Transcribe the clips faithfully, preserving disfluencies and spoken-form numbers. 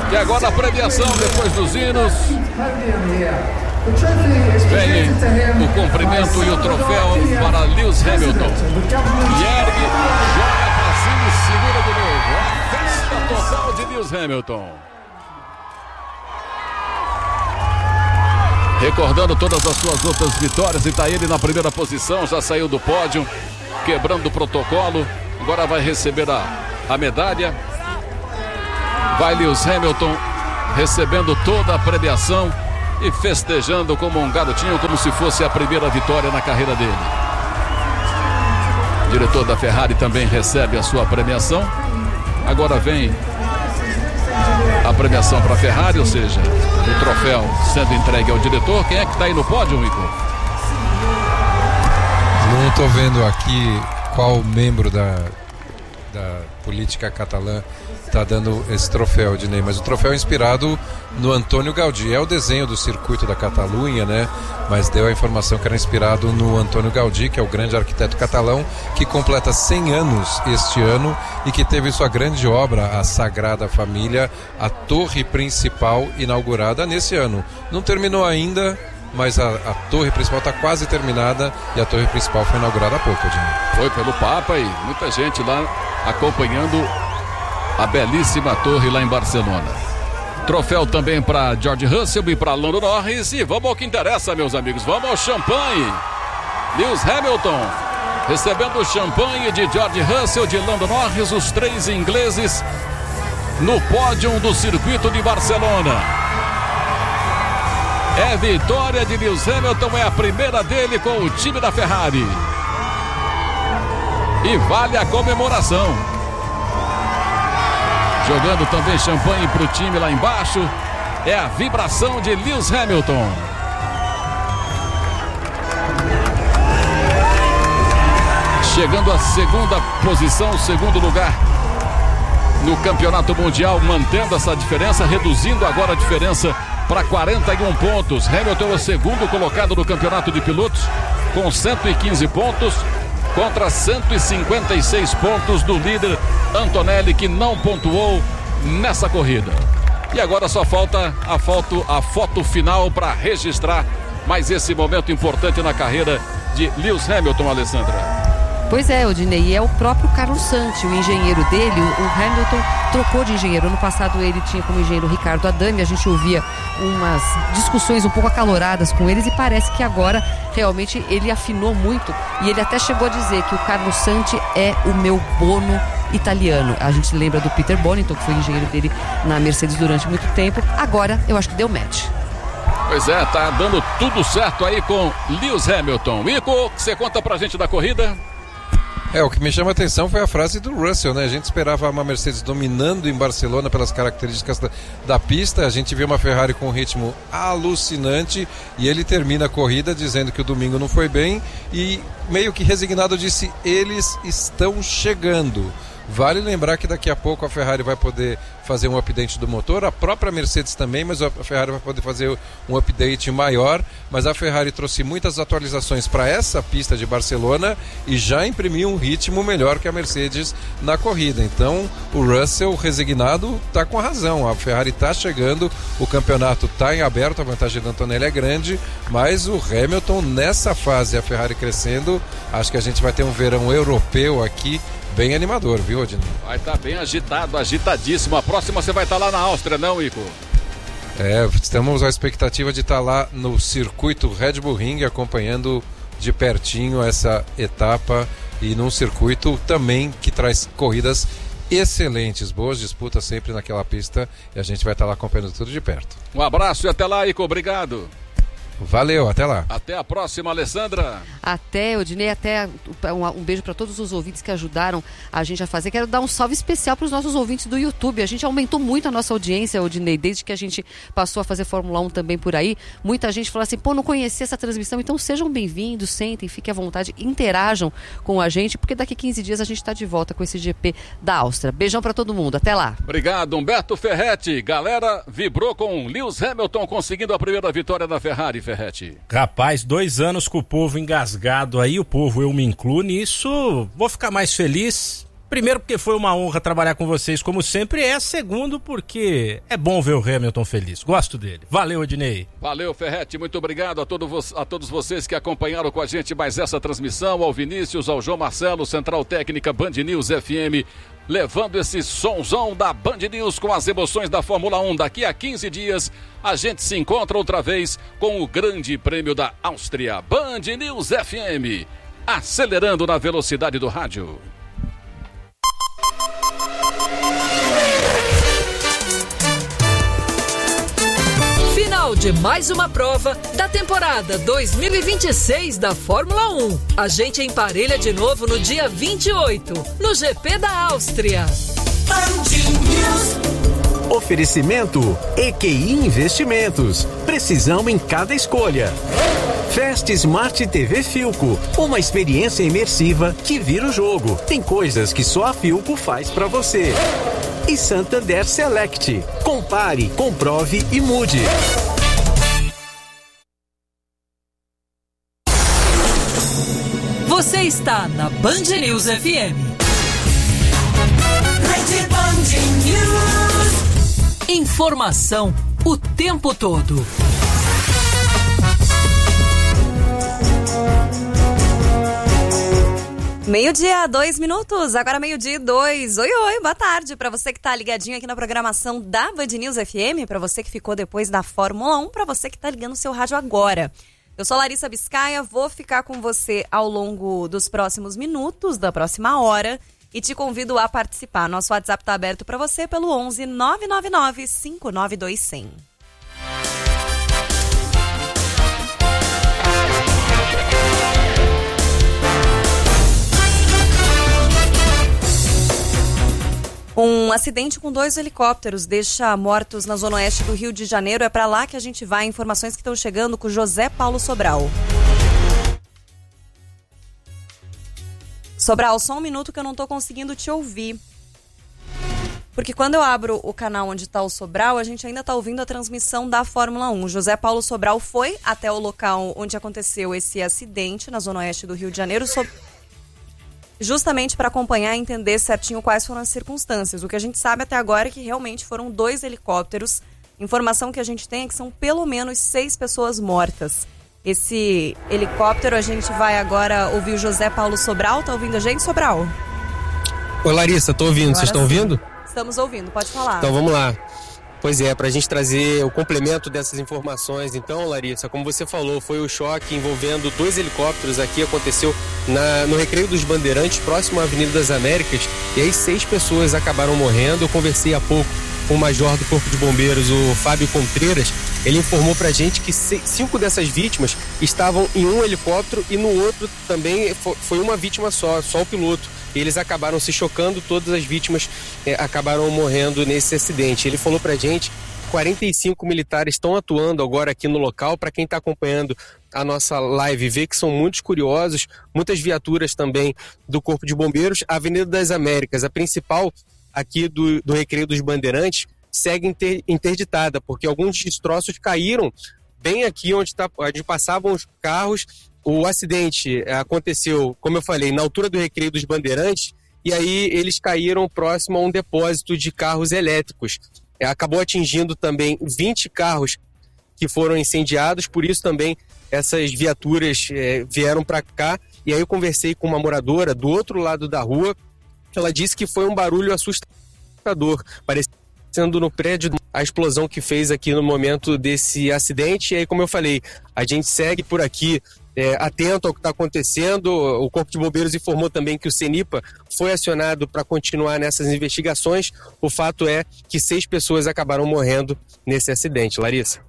E agora a premiação depois dos hinos. Vem o cumprimento e o troféu para Lewis Hamilton. E ergue, joga pra cima e segura de novo. A festa total de Lewis Hamilton. Recordando todas as suas outras vitórias, e tá ele na primeira posição, já saiu do pódio, quebrando o protocolo. Agora vai receber a, a medalha. Vai Lewis Hamilton recebendo toda a premiação e festejando como um garotinho, como se fosse a primeira vitória na carreira dele. O diretor da Ferrari também recebe a sua premiação. Agora vem a premiação para a Ferrari, ou seja, o troféu sendo entregue ao diretor. Quem é que está aí no pódio, Rico? Não estou vendo aqui qual membro da, da política catalã está dando esse troféu, Dinei, mas o troféu é inspirado no Antônio Gaudí. É o desenho do circuito da Catalunha, né? Mas deu a informação que era inspirado no Antônio Gaudí, que é o grande arquiteto catalão, que completa cem anos este ano e que teve sua grande obra, a Sagrada Família, a torre principal, inaugurada nesse ano. Não terminou ainda, mas a, a torre principal está quase terminada e a torre principal foi inaugurada há pouco, Dinei. Foi pelo Papa e muita gente lá acompanhando a belíssima torre lá em Barcelona. Troféu também para George Russell e para Lando Norris. E vamos ao que interessa, meus amigos. Vamos ao champanhe. Lewis Hamilton recebendo o champanhe de George Russell, de Lando Norris, os três ingleses no pódio do circuito de Barcelona. É vitória de Lewis Hamilton, é a primeira dele com o time da Ferrari. E vale a comemoração. Jogando também champanhe para o time lá embaixo. É a vibração de Lewis Hamilton. Chegando à segunda posição, segundo lugar no Campeonato Mundial, mantendo essa diferença, reduzindo agora a diferença para quarenta e um pontos. Hamilton é o segundo colocado no Campeonato de Pilotos, com cento e quinze pontos, contra cento e cinquenta e seis pontos do líder Antonelli, que não pontuou nessa corrida. E agora só falta a foto, a foto final para registrar mais esse momento importante na carreira de Lewis Hamilton, Alessandra. Pois é, Odinei, e é o próprio Carlos Santi, o engenheiro dele. O Hamilton trocou de engenheiro. Ano passado ele tinha como engenheiro o Ricardo Adami. A gente ouvia umas discussões um pouco acaloradas com eles e parece que agora realmente ele afinou muito. E ele até chegou a dizer que o Carlos Santi é o meu Bono italiano. A gente lembra do Peter Bonington, que foi engenheiro dele na Mercedes durante muito tempo. Agora eu acho que deu match. Pois é, tá dando tudo certo aí com Lewis Hamilton. Ico, o que você conta pra gente da corrida? É, o que me chama a atenção foi a frase do Russell, né? A gente esperava uma Mercedes dominando em Barcelona pelas características da, da pista. A gente viu uma Ferrari com um ritmo alucinante e ele termina a corrida dizendo que o domingo não foi bem e meio que resignado disse: eles estão chegando. Vale lembrar que daqui a pouco a Ferrari vai poder fazer um update do motor, a própria Mercedes também, mas a Ferrari vai poder fazer um update maior. Mas a Ferrari trouxe muitas atualizações para essa pista de Barcelona e já imprimiu um ritmo melhor que a Mercedes na corrida. Então o Russell, resignado, está com a razão. A Ferrari está chegando, o campeonato está em aberto, a vantagem do Antonelli é grande, mas o Hamilton nessa fase, a Ferrari crescendo, acho que a gente vai ter um verão europeu aqui bem animador, viu, Odinei? Vai estar tá bem agitado, agitadíssimo. A próxima você vai estar tá lá na Áustria, não, Ico? É, estamos à expectativa de estar tá lá no circuito Red Bull Ring, acompanhando de pertinho essa etapa e num circuito também que traz corridas excelentes, boas disputas sempre naquela pista e a gente vai estar tá lá acompanhando tudo de perto. Um abraço e até lá, Ico, obrigado. Valeu, até lá. Até a próxima, Alessandra. Até, Odinei, até um, um beijo para todos os ouvintes que ajudaram a gente a fazer. Quero dar um salve especial para os nossos ouvintes do YouTube. A gente aumentou muito a nossa audiência, Odinei, desde que a gente passou a fazer Fórmula um também por aí. Muita gente falou assim, pô, não conhecia essa transmissão, então sejam bem-vindos, sentem, fiquem à vontade, interajam com a gente, porque daqui a quinze dias a gente está de volta com esse G P da Áustria. Beijão para todo mundo, até lá. Obrigado, Humberto Ferretti. Galera, vibrou com Lewis Hamilton conseguindo a primeira vitória da Ferrari, Ferretti. Rapaz, dois anos com o povo engasgado aí, o povo, eu me incluo nisso, vou ficar mais feliz Primeiro porque foi uma honra trabalhar com vocês como sempre é. Segundo porque é bom ver o Hamilton feliz. Gosto dele. Valeu, Ednei. Valeu, Ferretti. Muito obrigado a, todo vo- a todos vocês que acompanharam com a gente mais essa transmissão. Ao Vinícius, ao João Marcelo, Central Técnica Band News F M. Levando esse sonzão da Band News com as emoções da Fórmula um. Daqui a quinze dias a gente se encontra outra vez com o Grande Prêmio da Áustria. Band News F M. Acelerando na velocidade do rádio. Final de mais uma prova da temporada dois mil e vinte e seis da Fórmula um. A gente emparelha de novo no dia vinte e oito, no G P da Áustria. Oferecimento E Q I Investimentos. Precisão em cada escolha. Fast Smart T V Philco, uma experiência imersiva que vira o jogo. Tem coisas que só a Philco faz pra você. E Santander Select. Compare, comprove e mude. Você está na Band News F M. Informação o tempo todo. Meio-dia, dois minutos, agora meio-dia e dois. Oi, oi, boa tarde para você que tá ligadinho aqui na programação da Band News F M, para você que ficou depois da Fórmula um, para você que tá ligando o seu rádio agora. Eu sou Larissa Biscaia, vou ficar com você ao longo dos próximos minutos, da próxima hora, e te convido a participar. Nosso WhatsApp tá aberto para você pelo onze nove nove nove cinco nove dois zero zero. Um acidente com dois helicópteros deixa mortos na zona oeste do Rio de Janeiro. É para lá que a gente vai. Informações que estão chegando com José Paulo Sobral. Sobral, só um minuto que eu não estou conseguindo te ouvir. Porque quando eu abro o canal onde está o Sobral, a gente ainda está ouvindo a transmissão da Fórmula um. José Paulo Sobral foi até o local onde aconteceu esse acidente, na zona oeste do Rio de Janeiro, sobre... justamente para acompanhar e entender certinho quais foram as circunstâncias. O que a gente sabe até agora é que realmente foram dois helicópteros. Informação que a gente tem é que são pelo menos seis pessoas mortas. Esse helicóptero, a gente vai agora ouvir o José Paulo Sobral. Tá ouvindo a gente, Sobral? Oi, Larissa, tô ouvindo. Vocês estão ouvindo? Estamos ouvindo, pode falar. Então vamos lá. Pois é, para a gente trazer o complemento dessas informações. Então, Larissa, como você falou, foi o choque envolvendo dois helicópteros aqui, aconteceu na, no Recreio dos Bandeirantes, próximo à Avenida das Américas, e aí seis pessoas acabaram morrendo. Eu conversei há pouco com o major do Corpo de Bombeiros, o Fábio Contreiras. Ele informou pra gente que cinco dessas vítimas estavam em um helicóptero e no outro também foi uma vítima só, só o piloto. Eles acabaram se chocando, todas as vítimas eh, acabaram morrendo nesse acidente. Ele falou pra gente que quarenta e cinco militares estão atuando agora aqui no local. Para quem está acompanhando a nossa live, vê que são muitos curiosos, muitas viaturas também do Corpo de Bombeiros. A Avenida das Américas, a principal aqui do, do Recreio dos Bandeirantes, segue inter, interditada, porque alguns destroços caíram bem aqui onde, tá, onde passavam os carros. O acidente aconteceu, como eu falei, na altura do Recreio dos Bandeirantes, e aí eles caíram próximo a um depósito de carros elétricos. Acabou atingindo também vinte carros que foram incendiados, por isso também essas viaturas é, vieram para cá. E aí eu conversei com uma moradora do outro lado da rua, ela disse que foi um barulho assustador, parecendo no prédio a explosão que fez aqui no momento desse acidente. E aí, como eu falei, a gente segue por aqui É, atento ao que está acontecendo. O Corpo de Bombeiros informou também que o CENIPA foi acionado para continuar nessas investigações. O fato é que seis pessoas acabaram morrendo nesse acidente. Larissa.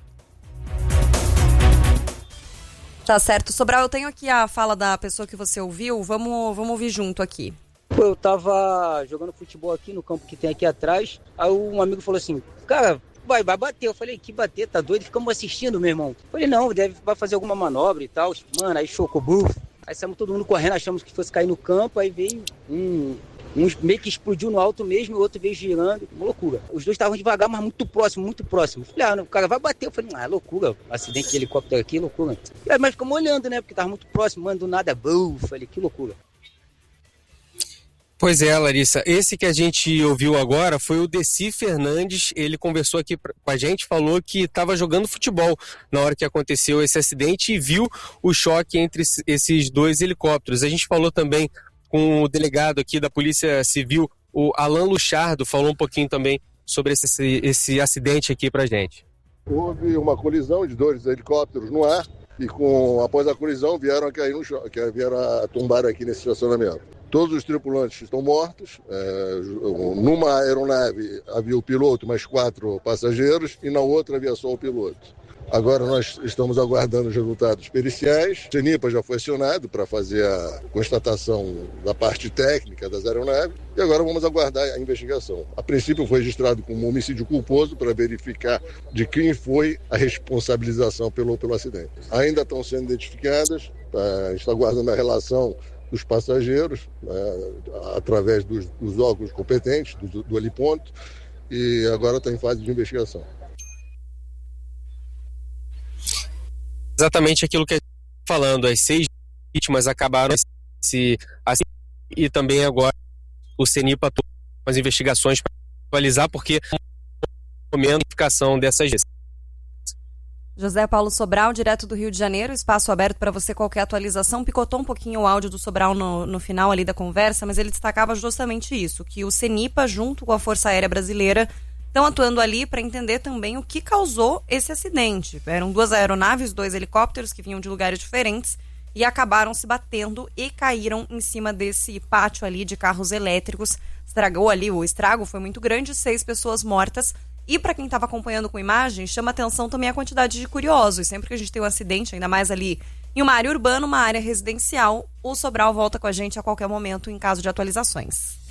Tá certo. Sobral, eu tenho aqui a fala da pessoa que você ouviu. Vamos, vamos ouvir junto aqui. Eu tava jogando futebol aqui no campo que tem aqui atrás. Aí um amigo falou assim, cara... Vai, vai bater. Eu falei, que bater? Tá doido? Ficamos assistindo, meu irmão. Eu falei, não, deve vai fazer alguma manobra e tal. Mano, aí chocou, buf. Aí saímos todo mundo correndo, achamos que fosse cair no campo. Aí veio um, um meio que explodiu no alto mesmo, o outro veio girando. Uma loucura. Os dois estavam devagar, mas muito próximo, muito próximo. Eu falei, ah, o cara vai bater. Eu falei, ah, loucura. Acidente de helicóptero aqui, loucura. Aí, mas ficamos olhando, né? Porque tava muito próximo, mano, do nada, buf. Falei, que loucura. Pois é, Larissa, esse que a gente ouviu agora foi o Deci Fernandes. Ele conversou aqui com a gente, falou que estava jogando futebol na hora que aconteceu esse acidente e viu o choque entre esses dois helicópteros. A gente falou também com o delegado aqui da Polícia Civil, o Alan Luchardo, falou um pouquinho também sobre esse, esse acidente aqui pra gente. Houve uma colisão de dois helicópteros no ar e com, após a colisão vieram a cair no choque, vieram a tombar aqui nesse estacionamento. Todos os tripulantes estão mortos. É, numa aeronave havia o piloto mais quatro passageiros e na outra havia só o piloto. Agora nós estamos aguardando os resultados periciais. O CENIPA já foi acionado para fazer a constatação da parte técnica das aeronaves e agora vamos aguardar a investigação. A princípio foi registrado como homicídio culposo para verificar de quem foi a responsabilização pelo, pelo acidente. Ainda estão sendo identificadas, tá, está aguardando a relação dos passageiros, né, através dos, dos órgãos competentes, do, do heliponto, e agora está em fase de investigação. Exatamente aquilo que a gente está falando, as seis vítimas acabaram se assim, e também agora o CENIPA com as investigações para atualizar, porque a identificação dessas vezes. José Paulo Sobral, direto do Rio de Janeiro, espaço aberto para você, qualquer atualização. Picotou um pouquinho o áudio do Sobral no, no final ali da conversa, mas ele destacava justamente isso, que o CENIPA, junto com a Força Aérea Brasileira, estão atuando ali para entender também o que causou esse acidente. Eram duas aeronaves, dois helicópteros que vinham de lugares diferentes e acabaram se batendo e caíram em cima desse pátio ali de carros elétricos. Estragou ali, o estrago foi muito grande, seis pessoas mortas. E para quem estava acompanhando com imagens, chama atenção também a quantidade de curiosos. Sempre que a gente tem um acidente, ainda mais ali em uma área urbana, uma área residencial, o Sobral volta com a gente a qualquer momento em caso de atualizações.